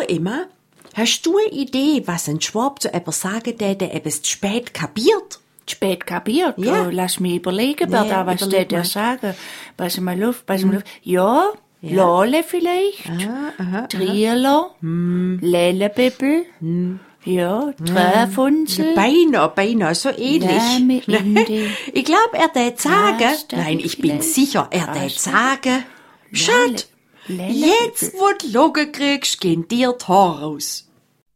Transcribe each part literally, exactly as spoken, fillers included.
immer, hast du eine Idee, was ein Schwab zu etwas sagen, der der etwas zu spät kapiert? Spät kapiert? Ja. Oh, lass mich überlegen, Nee, Berta, was überleg der mal. dir sagen? Pass mal auf, pass mal auf. Ja, Ja. Lale vielleicht. Ah, aha, Trieler. Lelebibel. Ja, Träfunzel. Beinahe, beinahe, so ähnlich. Name Indi. Ich glaube, er tät sagen, Raste nein, ich bin vielleicht. sicher, er tät Raste. sagen, Schat, Lele- jetzt, wo du Logen kriegst, gehen dir die Haare raus.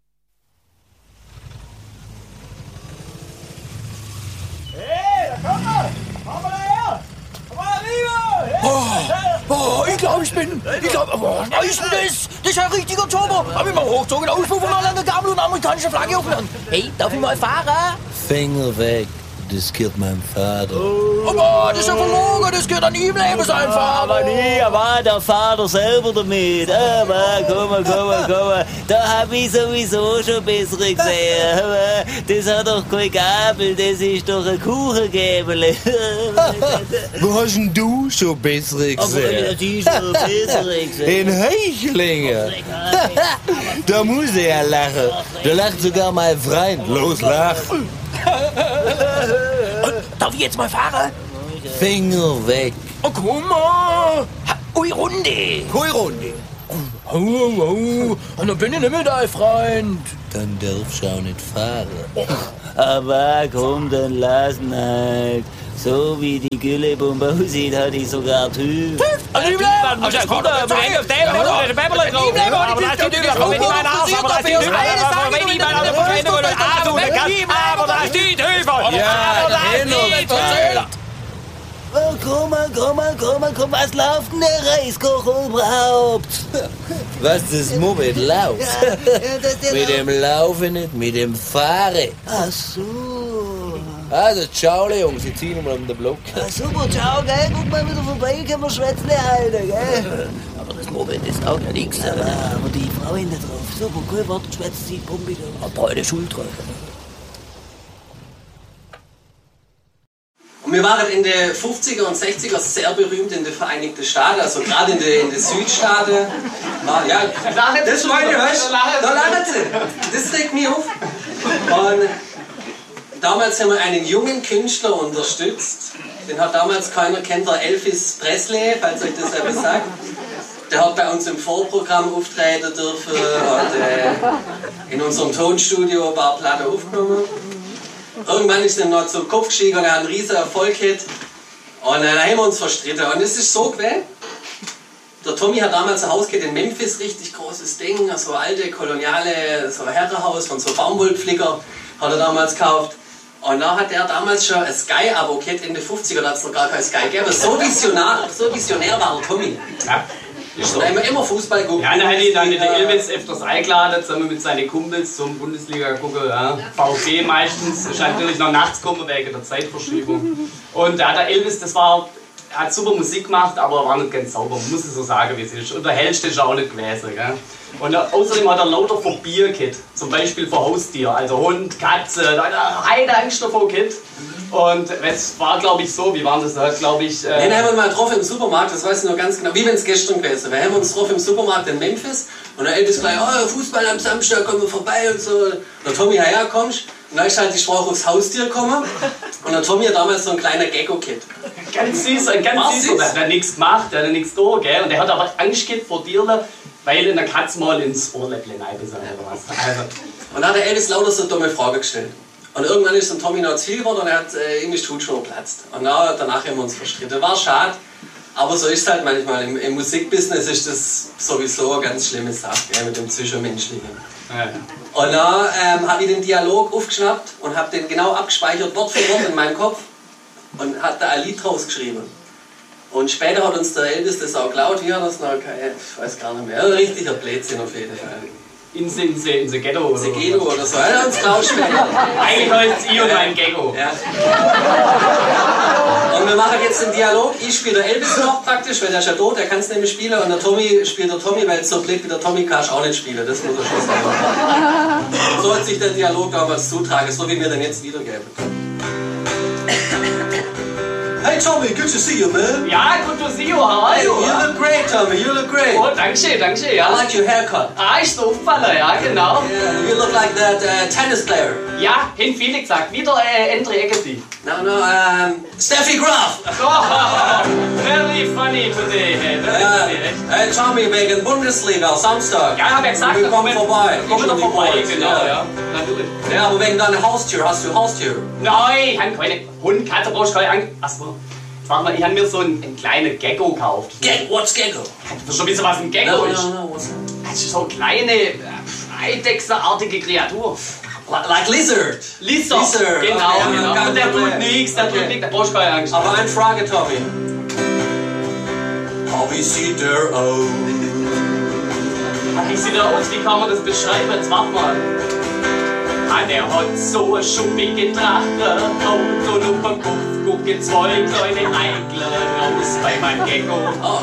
Oh, ich glaube, ich bin. Ich glaube, oh, was ist denn das? Das ist ein richtiger Turbo. Hab ich mal hochgezogen, Auspuff und alle an der Gabel und amerikanische Flagge aufgenommen. Hey, darf ich mal fahren? Finger weg, das gehört meinem Vater. Aber das ist ja verlogen, das gehört an ihm Leben sein, Vater. Aber nie, war der Vater selber damit. Aber komm mal, komm mal, komm mal. Da hab ich sowieso schon bessere gesehen. Aber das hat doch kein Gabel, das ist doch ein Kuchengäbel. Wo hast denn du schon bessere Aber gesehen? die schon bessere gesehen. In Heuchlingen. Da muss er ja lachen. Da lacht sogar mein Freund. Los, lach. Darf ich jetzt mal fahren? Finger weg. Oh, komm mal. Ha, Ui, Runde. Hui Runde. Oh, oh, oh. Und dann bin ich nicht mehr dein Freund. Dann darfst du auch nicht fahren. Aber komm, dann lass ihn halt. So wie die Güllebombe aussieht, hat die sogar TÜV. Also, ich bleib. Also, ich komme auf den, auf den, auf den Bäbele drauf. Aber da steht die aber wenn ich meine Arsch, aber da steht die aber wenn ich meine Arsch, aber da steht Höfer. Ja, aber da steht Höfer. Oh, komm mal, komm mal, komm mal, komm, was läuft denn der Reiskocher überhaupt? Was das Moped läuft? Mit dem Laufen nicht, mit dem Fahren. Ach so. Also, ciao, Jungs, ich zieh nochmal um den Block. Ja, super, ciao, gell? Guck mal wieder vorbei, können wir Schwätzle halten, gell? Aber das Moped ist auch ja nichts. Aber, aber die Frau hinten drauf, super, cool, warte, schwätzt die Pumpe da. Breite Schulter. Und wir waren in den fünfziger und sechziger sehr berühmt in den Vereinigten Staaten, also gerade in den in die Südstaaten. War, ja, das meine ich, weißt du? Da lachen sie. Das regt mich auf. Und damals haben wir einen jungen Künstler unterstützt. Den hat damals keiner kennt, der Elvis Presley, falls euch das etwas sagt. Der hat bei uns im Vorprogramm auftreten dürfen und äh, in unserem Tonstudio ein paar Platten aufgenommen. Irgendwann ist er noch zum Kopf gestiegen und er hat einen riesen Erfolg gehabt. Und dann haben wir uns verstritten. Und es ist so gewesen. Der Tommy hat damals ein Haus gehabt in Memphis, richtig großes Ding, so alte koloniale so Herrenhaus von so Baumwollpflicker hat er damals gekauft. Und da hat er damals schon ein Sky-Abo gehabt, in den fünfziger, da hat es noch gar kein Sky gegeben. So visionär, so visionär war der Tommy. Ja, ist so. Da haben wir immer Fußball geguckt. Ja, dann hat die, dann hat die Elvis öfters eingeladen, zusammen mit seinen Kumpels zum Bundesliga gucken. Ja. VfB meistens, ist natürlich noch nachts gekommen wegen der Zeitverschiebung. Und ja, der Elvis, das war, er hat super Musik gemacht, aber er war nicht ganz sauber, muss ich so sagen, wie es ist. Und der hellste ist er auch nicht gewesen. Gell. Und er, außerdem hat er lauter Phobie gehabt, zum Beispiel für Haustier, also Hund, Katze, da hat er eine Angst davor gehabt. Und es war, glaube ich, so, wie waren das da, glaube ich... Äh Den haben wir mal getroffen im Supermarkt, das weiß ich noch ganz genau, wie wenn es gestern gewesen wäre. Wir haben uns getroffen im Supermarkt in Memphis und der Elvis gleich, oh, Fußball am Samstag, kommen wir vorbei und so. Und der Tommy, ja, kommst. Und dann ist halt die Sprache aufs Haustier gekommen und der Tommy hat damals so ein kleiner Gecko-Kid. Ganz süß, ein ganz süß. Der hat nichts gemacht, der hat nichts da, gell? Und der hat aber Angst gehabt vor Tieren, weil in der Katze mal ins Ohrläppchen reingebissen oder was. Also. Und dann hat der Elvis lauter so eine dumme Frage gestellt. Und irgendwann ist dann Tommy noch zu viel geworden und er hat äh, irgendwie die Hutschnur geplatzt. Und na, danach haben wir uns verstritten. War schade, aber so ist es halt manchmal. Im, im Musikbusiness ist das sowieso eine ganz schlimme Sache, gell, mit dem Zwischenmenschlichen. Ja, ja. Und dann ähm, habe ich den Dialog aufgeschnappt und habe den genau abgespeichert, Wort für Wort in meinem Kopf und hat da ein Lied draus geschrieben. Und später hat uns der Elvis das auch geklaut. Wie hat das noch? Ich weiß gar nicht mehr. Ein richtiger Blödsinn auf jeden Fall. Inse, Inse, Inse Ghetto oder Inse Ghetto oder so. Er hat uns geklaut später. Eigentlich heißt es ich und mein Gecko. Ja. Und wir machen jetzt den Dialog. Ich spiele der Elvis noch praktisch, weil der ist ja tot, der kann es nämlich spielen. Und der Tommy spielt der Tommy, weil so blöd wie der Tommy kannst auch nicht spielen. Das muss er schon sagen. So hat sich der Dialog damals zutragen, so wie wir den jetzt wiedergeben. Hey! Hey Tommy, good to see you, man. Ja, gut to see you, how are you? You look great, Tommy. You look great. Oh, danke schön, danke schön, ja. I like your haircut. Ah, ist so aufgefallen, ja, genau. Yeah, you look like that uh, tennis player. Ja, hin viele gesagt, wieder äh, Endre Eggerty. No, no, um, Steffi Graf. Oh, very funny today, hey, very Ja, funny, echt. hey Tommy, wegen Bundesliga, Samstag. Ja, hab ja gesagt, wir da kommen kommen- vorbei. Komm wieder Ich und die vorbei, Boys, genau, ja. Natürlich. Ja, aber wegen deiner Haustür, hast du Haustür? Nein, ich hab keine Hund, Katze brauchst du keine Angst. Achso, warte mal, ich hab mir so einen, einen kleinen Gecko gekauft. Gag, what's Gecko? Du schon wissen, was ein Gecko No, ist? no, no, what's that? Das ist so eine kleine, äh, eidechsenartige Kreatur. Like, like lizard. Lisa, Lizard, genau, okay, genau. kein Und der tut Problem. nichts, der tut Okay. nichts, da brauchst du keine Angst. Aber eine Frage, Tommy. Oh, wie sieht der aus? Wie sieht er aus? Wie kann man das beschreiben? Jetzt warte mal. Ah, der hat so eine schuppige Drache und auf dem Kopf gucken zwei kleine Eigler raus bei meinem Gecko. Oh,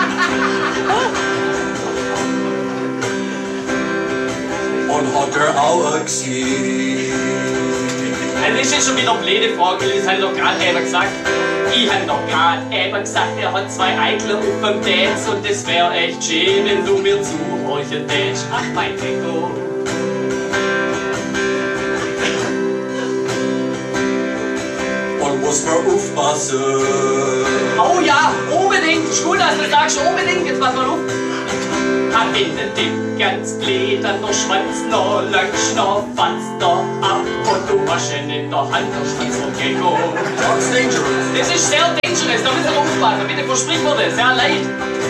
und hat er auch ein Gesicht? Das ist jetzt schon wieder eine blöde Frage, das habe ich doch gerade eben gesagt. Ich habe doch gerade eben gesagt, er hat zwei Eigler auf dem Dance und das wäre echt schön, wenn du mir zuhorchen tätst. Ach, mein Gecko. Und muss man aufpassen. Oh ja, unbedingt. Ist gut, dass du sagst, unbedingt. Jetzt pass mal auf. Hat in den Dick ganz blädern, der Schwanz noch lang, schnaufatz da ab. Und du hast ihn in der Hand, der Schwanz vom Gecko. That's dangerous. Das ist sehr dangerous, da müssen wir aufpassen. Bitte versprich mir das, sehr leid.